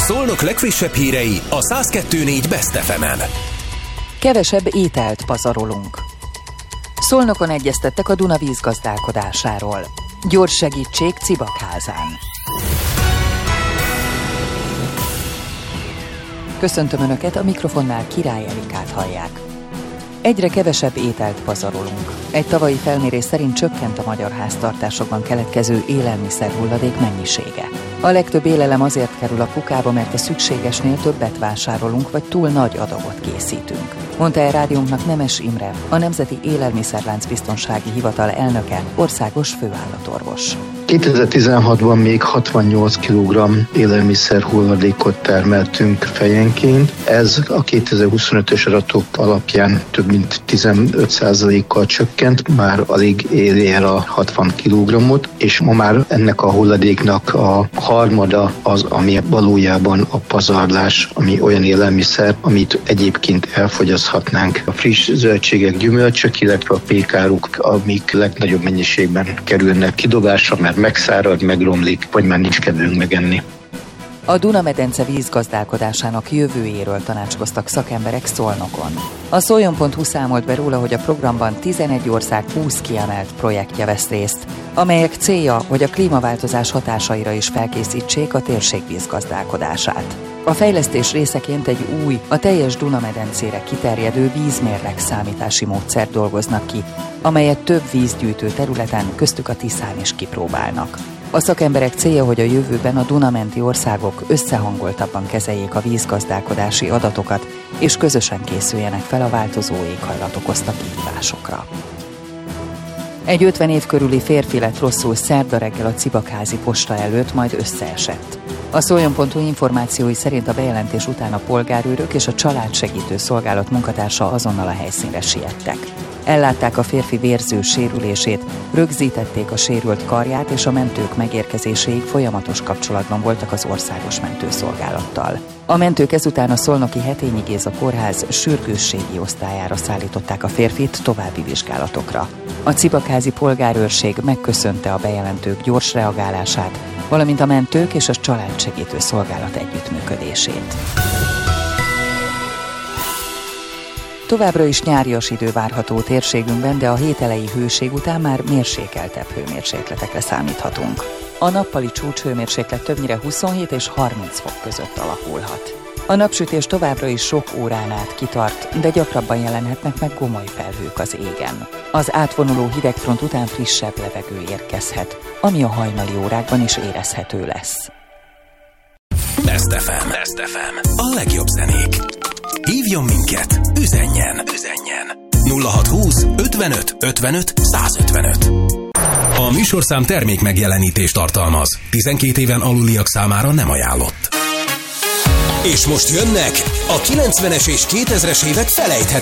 Szolnok legfrissebb hírei a 102.4 Best FM-en. Kevesebb ételt pazarolunk. Szolnokon egyeztettek a Duna vízgazdálkodásáról. Gyors segítség Cibakházán. Köszöntöm Önöket, a mikrofonnál Király Erikát hallják. Egyre kevesebb ételt pazarolunk. Egy tavalyi felmérés szerint csökkent a magyar háztartásokban keletkező élelmiszerhulladék mennyisége. A legtöbb élelem azért kerül a kukába, mert a szükségesnél többet vásárolunk, vagy túl nagy adagot készítünk. Mondta el rádiónknak Nemes Imre, a Nemzeti Élelmiszerláncbiztonsági Hivatal elnöke, országos főállatorvos. 2016-ban még 68 kg élelmiszer hulladékot termeltünk fejenként. Ez a 2025-ös adatok alapján több mint 15%-kal csökkent, már alig éri el a 60 kg-ot, és ma már ennek a hulladéknak a harmada az, ami valójában a pazarlás, ami olyan élelmiszer, amit egyébként elfogyaszthatnánk. A friss zöldségek, gyümölcsök, illetve a pékáruk, amik legnagyobb mennyiségben kerülnek kidobásra, mert megszárad, megromlik, vagy már nincs kedvünk megenni. A Duna-medence vízgazdálkodásának jövőjéről tanácskoztak szakemberek Szolnokon. A Szoljon.hu számolt be róla, hogy a programban 11 ország 20 kiemelt projektje vesz részt, amelyek célja, hogy a klímaváltozás hatásaira is felkészítsék a térség vízgazdálkodását. A fejlesztés részeként egy új, a teljes Duna-medencére kiterjedő vízmérleg számítási módszert dolgoznak ki, amelyet több vízgyűjtő területen, köztük a Tiszán is kipróbálnak. A szakemberek célja, hogy a jövőben a Duna-menti országok összehangoltabban kezeljék a vízgazdálkodási adatokat, és közösen készüljenek fel a változó éghajlat okozta kihívásokra. Egy 50 év körüli férfi lett rosszul szerda reggel a Cibakházi posta előtt, majd összeesett. A Szoljon.hu információi szerint a bejelentés után a polgárőrök és a családsegítő szolgálat munkatársa azonnal a helyszínre siettek. Ellátták a férfi vérző sérülését, rögzítették a sérült karját, és a mentők megérkezéséig folyamatos kapcsolatban voltak az országos mentőszolgálattal. A mentők ezután a szolnoki Hetényi Géza kórház sürgősségi osztályára szállították a férfit további vizsgálatokra. A Cibakházi polgárőrség megköszönte a bejelentők gyors reagálását, valamint a mentők és a családsegítő szolgálat együttműködését. Továbbra is nyárias idő várható térségünkben, de a hét eleji hőség után már mérsékeltebb hőmérsékletekre számíthatunk. A nappali csúcshőmérséklet többnyire 27 és 30 fok között alakulhat. A napsütés továbbra is sok órán át kitart, de gyakrabban jelenhetnek meg gomoly felhők az égen. Az átvonuló hidegfront után frissebb levegő érkezhet, ami a hajnali órákban is érezhető lesz. Best FM. A legjobb zenék. Hívjon minket, üzenjen. 0620 55 55 155. A műsorszám termék megjelenítést tartalmaz. 12 éven aluliak számára nem ajánlott. És most jönnek a 90-es és 2000-es évek felejthetetlen